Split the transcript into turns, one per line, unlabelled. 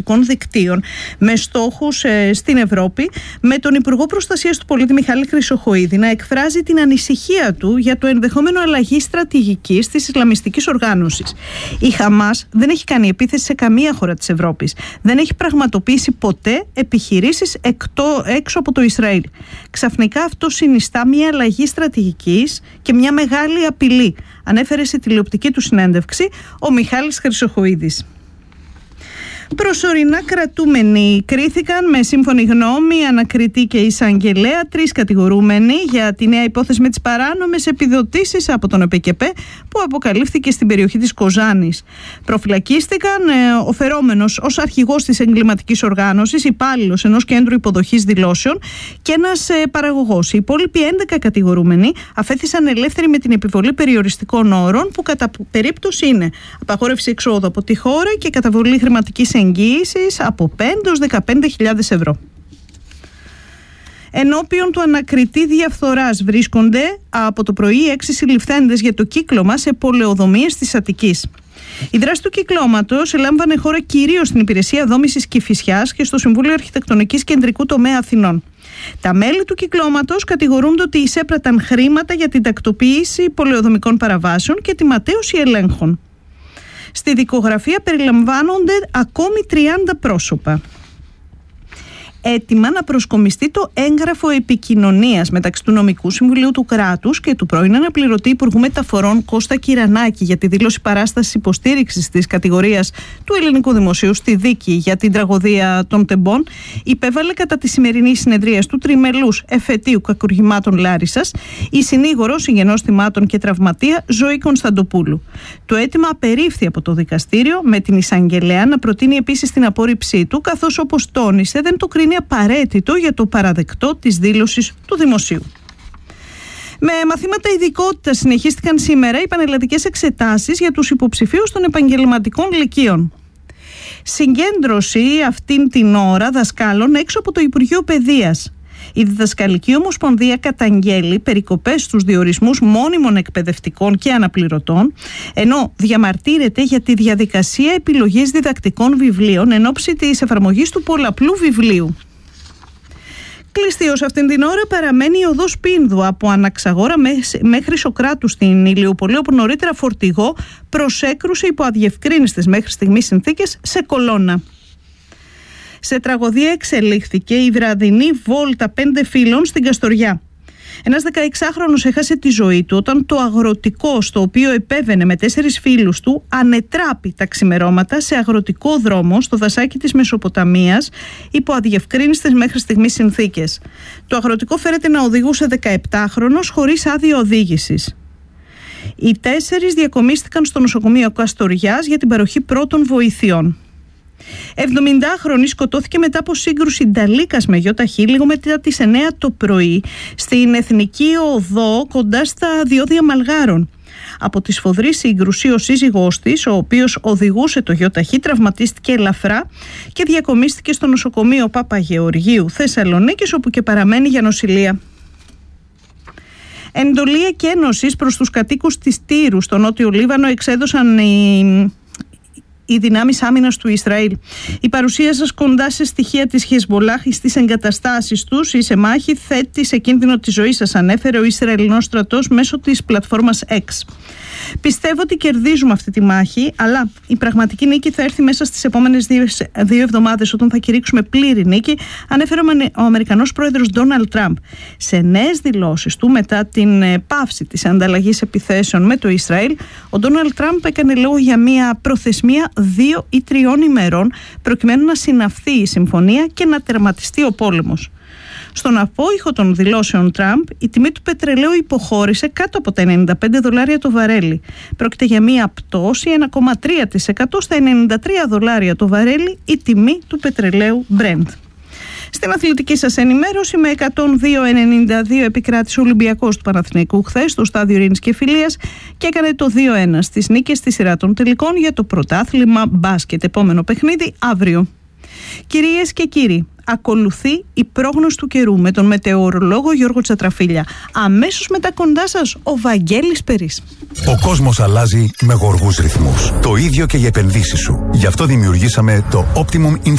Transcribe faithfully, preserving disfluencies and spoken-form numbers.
τηλεοπτικών δικτύων με στόχους ε, στην Ευρώπη, με τον Υπουργό Προστασίας του Πολίτη Μιχάλη Χρυσοχοΐδη να εκφράζει την ανησυχία του για το ενδεχόμενο αλλαγή στρατηγικής της Ισλαμιστικής οργάνωσης. Η Χαμάς δεν έχει κάνει επίθεση σε καμία χώρα της Ευρώπης. Δεν έχει πραγματοποιήσει ποτέ επιχειρήσεις εκτό, έξω από το Ισραήλ. Ξαφνικά αυτό συνιστά μια αλλαγή στρατηγικής και μια μεγάλη απειλή, ανέφερε σε τηλεοπτική του συνέντευξη ο Μιχάλης Χρυσοχοΐδης. Προσωρινά κρατούμενοι κρίθηκαν με σύμφωνη γνώμη ανακριτή και εισαγγελέα τρεις κατηγορούμενοι για τη νέα υπόθεση με τις παράνομες επιδοτήσεις από τον ΕΠΕΚΕΠΕ που αποκαλύφθηκε στην περιοχή της Κοζάνης. Προφυλακίστηκαν ε, ο φερόμενος ως αρχηγός της εγκληματικής οργάνωσης, υπάλληλος ενός κέντρου υποδοχής δηλώσεων και ένας ε, παραγωγός. Οι υπόλοιποι έντεκα κατηγορούμενοι αφέθησαν ελεύθεροι με την επιβολή περιοριστικών όρων που κατά περίπτωση είναι απαγόρευση εξόδου από τη χώρα και καταβολή χρηματικής εγγύησης από πέντε έως δεκαπέντε χιλιάδες ευρώ. Ενώπιον του ανακριτή διαφθοράς βρίσκονται από το πρωί έξι συλληφθέντες για το κύκλωμα σε πολεοδομίες της Αττικής. Η δράση του κυκλώματος ελάμβανε χώρα κυρίως στην Υπηρεσία Δόμησης Κηφισιάς και στο Συμβούλιο Αρχιτεκτονικής Κεντρικού Τομέα Αθηνών. Τα μέλη του κυκλώματος κατηγορούνται ότι εισέπραταν χρήματα για την τακτοποίηση πολεοδομικών παραβάσεων και τη ματαίωση ελέγχων. Στη δικογραφία περιλαμβάνονται ακόμη τριάντα πρόσωπα. Έτοιμα να προσκομιστεί το έγγραφο επικοινωνίας μεταξύ του Νομικού Συμβουλίου του Κράτους και του πρώην αναπληρωτή Υπουργού Μεταφορών Κώστα Κυρανάκη για τη δήλωση παράστασης υποστήριξης της κατηγορίας του ελληνικού δημοσίου στη δίκη για την τραγωδία των Τεμπών, υπέβαλε κατά τη σημερινή συνεδρία του τριμελούς εφετείου κακουργημάτων Λάρισσας η συνήγορος συγγενώς θυμάτων και τραυματία Ζωή Κωνσταντοπούλου. Το αίτημα απερίφθη από το δικαστήριο με την εισαγγελέα να προτείνει επίσης την απόρριψή του, καθώς όπως τόνισε δεν το κρίνει απαραίτητο για το παραδεκτό της δήλωσης του δημοσίου. Με μαθήματα ειδικότητας συνεχίστηκαν σήμερα οι πανελλαδικές εξετάσεις για τους υποψηφίους των επαγγελματικών λυκείων. Συγκέντρωση αυτήν την ώρα δασκάλων έξω από το Υπουργείο Παιδείας. Η Διδασκαλική Ομοσπονδία καταγγέλει περικοπές στους διορισμούς μόνιμων εκπαιδευτικών και αναπληρωτών, ενώ διαμαρτύρεται για τη διαδικασία επιλογής διδακτικών βιβλίων εν ώψη της εφαρμογής του πολλαπλού βιβλίου. Κλειστή ως αυτήν την ώρα παραμένει η οδός Πίνδου από Αναξαγόρα μέχρι Σοκράτου στην Ηλιούπολη, όπου νωρίτερα φορτηγό προσέκρουσε υπό αδιευκρίνιστες μέχρι στιγμής συνθήκες σε κολόνα. Σε τραγωδία εξελίχθηκε η βραδινή βόλτα πέντε φίλων στην Καστοριά. Ένας δεκαεξάχρονος έχασε τη ζωή του όταν το αγροτικό στο οποίο επέβαινε με τέσσερις φίλους του ανετράπη τα ξημερώματα σε αγροτικό δρόμο στο δασάκι της Μεσοποταμίας υπό αδιευκρίνιστες μέχρι στιγμής συνθήκες. Το αγροτικό φέρεται να οδηγούσε δεκαεπτάχρονος χωρίς άδεια οδήγησης. Οι τέσσερις διακομίστηκαν στο νοσοκομείο Καστοριάς για την παροχή πρώτων βοηθειών. εβδομηντάχρονη σκοτώθηκε μετά από σύγκρουση νταλίκας με γιοταχή λίγο μετά τις εννέα το πρωί στην Εθνική Οδό κοντά στα διόδια Μαλγάρων. Από τη σφοδρή σύγκρουση ο σύζυγός της, ο οποίος οδηγούσε το γιοταχή, τραυματίστηκε ελαφρά και διακομίστηκε στο νοσοκομείο Παπαγεωργίου Θεσσαλονίκης, όπου και παραμένει για νοσηλεία. Εντολή εκένωσης προς τους κατοίκους της Τύρου στο Νότιο Λίβανο εξέδωσαν οι οι δυνάμεις άμυνας του Ισραήλ. Η παρουσία σας κοντά σε στοιχεία της Χεσμολάχ στις εγκαταστάσεις τους ή σε μάχη θέτει σε κίνδυνο τη ζωή σας, ανέφερε ο Ισραηλινός στρατός μέσω της πλατφόρμας X. Πιστεύω ότι κερδίζουμε αυτή τη μάχη, αλλά η πραγματική νίκη θα έρθει μέσα στις επόμενες δύο, δύο εβδομάδες, όταν θα κηρύξουμε πλήρη νίκη, ανέφερε ο Αμερικανός πρόεδρος Ντόναλντ Τραμπ. Σε νέες δηλώσεις του μετά την πάυση της ανταλλαγής επιθέσεων με το Ισραήλ, ο Ντόναλντ Τραμπ έκανε λόγο για μια προθεσμία δύο ή τριών ημερών προκειμένου να συναυθεί η συμφωνία και να τερματιστεί ο πόλεμος. Στον απόϊχο των δηλώσεων Τραμπ, η τιμή του πετρελαίου υποχώρησε κάτω από τα ενενήντα πέντε δολάρια το βαρέλι. Πρόκειται για μία πτώση ένα κόμμα τρία τοις εκατό στα ενενήντα τρία δολάρια το βαρέλι η τιμή του πετρελαίου Brent. Στην αθλητική σας ενημέρωση, με εκατόν δύο ενενήντα δύο επικράτησε ο Ολυμπιακός του Παναθηναϊκού χθες στο στάδιο Ειρήνης και Φιλίας και έκανε το δύο ένα στις νίκες στη σειρά των τελικών για το πρωτάθλημα μπάσκετ. Επόμενο παιχνίδι αύριο. Κυρίες και κύριοι, ακολουθεί η πρόγνωση του καιρού με τον μετεωρολόγο Γιώργο Τσατραφίλια. Αμέσως μετά κοντά σας ο Βαγγέλης Περής.
Ο κόσμος αλλάζει με γοργούς ρυθμούς. Το ίδιο και οι επενδύσεις σου. Γι' αυτό δημιουργήσαμε το Optimum